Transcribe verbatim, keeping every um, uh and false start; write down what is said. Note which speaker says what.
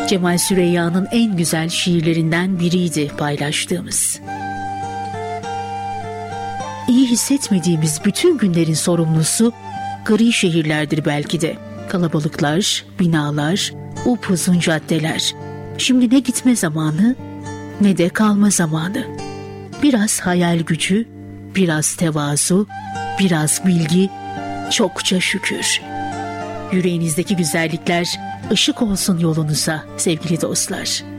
Speaker 1: Cemal Süreyya'nın en güzel şiirlerinden biriydi paylaştığımız. İyi hissetmediğimiz bütün günlerin sorumlusu gri şehirlerdir belki de. Kalabalıklar, binalar, upuzun caddeler. Şimdi ne gitme zamanı ne de kalma zamanı. Biraz hayal gücü, biraz tevazu, biraz bilgi, çokça şükür. Yüreğinizdeki güzellikler ışık olsun yolunuza sevgili dostlar.